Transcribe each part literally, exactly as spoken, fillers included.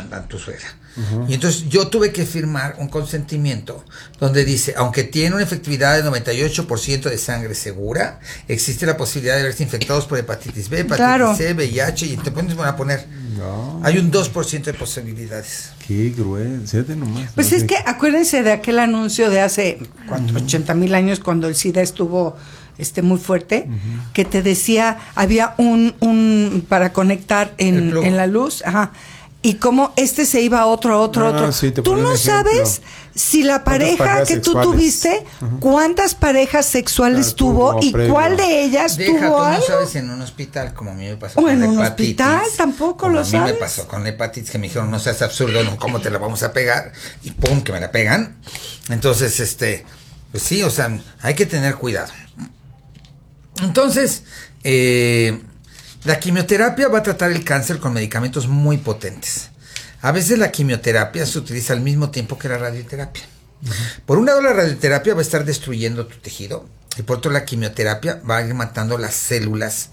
a tu suegra. Uh-huh. Y entonces yo tuve que firmar un consentimiento donde dice, aunque tiene una efectividad de noventa y ocho por ciento de sangre segura, existe la posibilidad de verse infectados por hepatitis B, hepatitis claro. C, V I H, y te pones van a poner, no. hay un dos por ciento de posibilidades. Qué grueso, nomás. Pues no es sé. que acuérdense de aquel anuncio de hace uh-huh. ochenta mil años cuando el SIDA estuvo este muy fuerte, uh-huh. que te decía, había un, un para conectar en, en la luz, ajá. Y como este se iba a otro, a otro, a otro. Ah, sí, tú no sabes si la pareja que tú sexuales? tuviste, uh-huh. cuántas parejas sexuales claro, tuvo y previo. cuál de ellas Deja, tuvo tú algo. no sabes en un hospital, como a mí me pasó o con en la un hepatitis. hospital tampoco como lo a mí sabes. me pasó con la hepatitis, que me dijeron, no seas absurdo, no, ¿cómo te la vamos a pegar? Y pum, que me la pegan. Entonces, este, pues sí, o sea, hay que tener cuidado. Entonces, eh, la quimioterapia va a tratar el cáncer con medicamentos muy potentes. A veces la quimioterapia se utiliza al mismo tiempo que la radioterapia. Uh-huh. Por un lado, la radioterapia va a estar destruyendo tu tejido, y por otro, la quimioterapia va a ir matando las células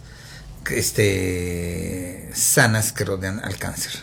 este, sanas que rodean al cáncer.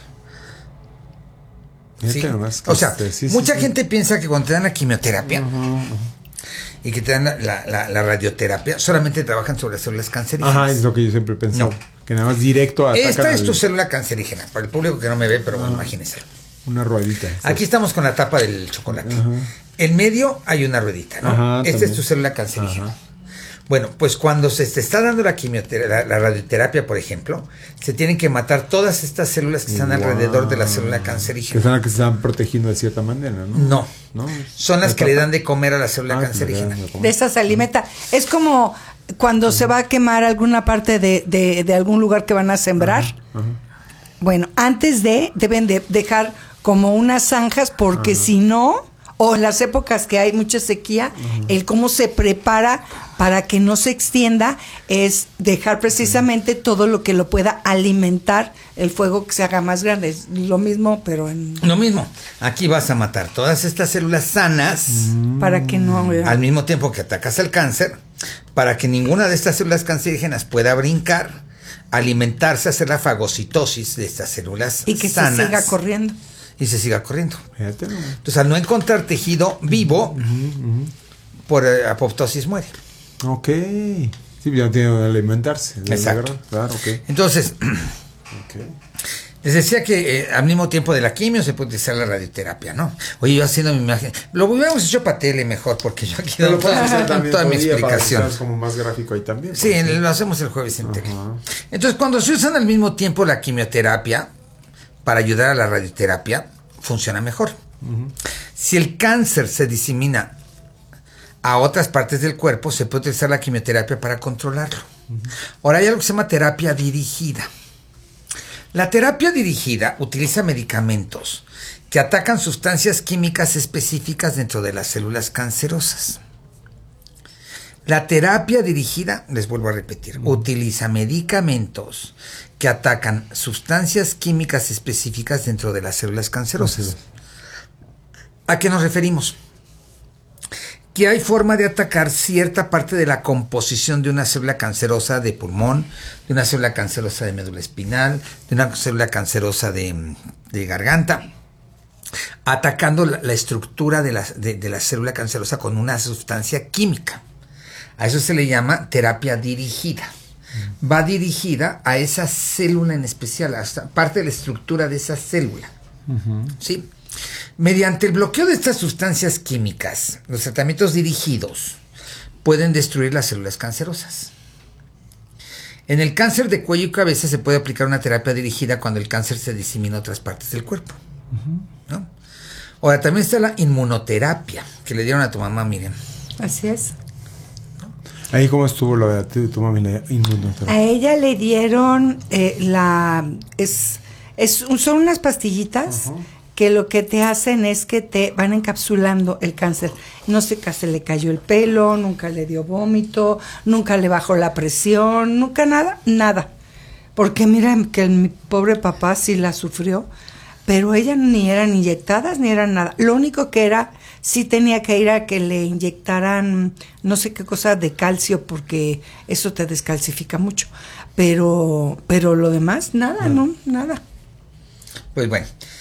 ¿Sí? O sea, sí, mucha sí, gente sí. piensa que cuando te dan la quimioterapia uh-huh, uh-huh. y que te dan la, la, la, la radioterapia, solamente trabajan sobre las células cancerígenas. Ajá, es lo que yo siempre he pensado. No. Que nada más directo a esta es tu célula cancerígena, para el público que no me ve, pero bueno, imagínense. Una ruedita. Aquí estamos con la tapa del chocolate. Ajá. En medio hay una ruedita, ¿no? Ajá, esta también. Es tu célula cancerígena. Ajá. Bueno, pues cuando se te está dando la quimioterapia, la, la radioterapia, por ejemplo, se tienen que matar todas estas células que están wow. alrededor de la célula cancerígena. Que son las que se están protegiendo de cierta manera, ¿no? No. ¿No? Son las que le dan de comer a la célula ah, cancerígena. De, de esas se alimenta. Es como cuando uh-huh. se va a quemar alguna parte de, de, de algún lugar que van a sembrar. Uh-huh. Uh-huh. Bueno, antes de, deben de dejar como unas zanjas, porque uh-huh. si no, o en las épocas que hay mucha sequía, uh-huh. el cómo se prepara para que no se extienda es dejar precisamente uh-huh. todo lo que lo pueda alimentar el fuego, que se haga más grande. Es lo mismo, pero en... Lo mismo. Aquí vas a matar todas estas células sanas. Uh-huh. Para que no... Al mismo tiempo que atacas el cáncer, para que ninguna de estas células cancerígenas pueda brincar, alimentarse, hacer la fagocitosis de estas células y que sanas, se siga corriendo. Y se siga corriendo. Fíjate, ¿no? Entonces, al no encontrar tejido vivo, uh-huh, uh-huh. por eh, apoptosis muere. Ok. Sí, ya tiene que alimentarse. Exacto. Claro, okay. Entonces, okay. les decía que eh, al mismo tiempo de la quimio se puede utilizar la radioterapia, ¿no? Oye, yo haciendo mi imagen, lo hubiéramos hecho para tele mejor, porque yo aquí doy toda, toda mi explicación. Para como más gráfico ahí también. Sí, en, lo hacemos el jueves en tele. Uh-huh. Entonces, cuando se usan al mismo tiempo la quimioterapia para ayudar a la radioterapia, funciona mejor. Uh-huh. Si el cáncer se disemina a otras partes del cuerpo, se puede utilizar la quimioterapia para controlarlo. Uh-huh. Ahora hay algo que se llama terapia dirigida. La terapia dirigida utiliza medicamentos que atacan sustancias químicas específicas dentro de las células cancerosas. La terapia dirigida, les vuelvo a repetir, uh-huh. utiliza medicamentos que atacan sustancias químicas específicas dentro de las células cancerosas. Uh-huh. ¿A qué nos referimos? Que hay forma de atacar cierta parte de la composición de una célula cancerosa de pulmón, de una célula cancerosa de médula espinal, de una célula cancerosa de, de garganta, atacando la, la estructura de la, de, de la célula cancerosa con una sustancia química. A eso se le llama terapia dirigida. Va dirigida a esa célula en especial, a esta parte de la estructura de esa célula. Uh-huh. ¿Sí? Mediante el bloqueo de estas sustancias químicas, los tratamientos dirigidos pueden destruir las células cancerosas. En el cáncer de cuello y cabeza se puede aplicar una terapia dirigida cuando el cáncer se disemina a otras partes del cuerpo. Uh-huh. ¿No? Ahora, también está la inmunoterapia que le dieron a tu mamá, Miriam. Así es. Ahí cómo estuvo la de tu mami, la inmunoterapia. A ella le dieron eh, la es, es son unas pastillitas uh-huh. que lo que te hacen es que te van encapsulando el cáncer. No sé, se le cayó el pelo, nunca le dio vómito, nunca le bajó la presión, nunca nada, nada. Porque mira que el, mi pobre papá sí la sufrió, pero ella ni eran inyectadas ni eran nada. Lo único que era, sí tenía que ir a que le inyectaran no sé qué cosa de calcio, porque eso te descalcifica mucho. Pero, pero lo demás, nada, no, no nada. Pues bueno.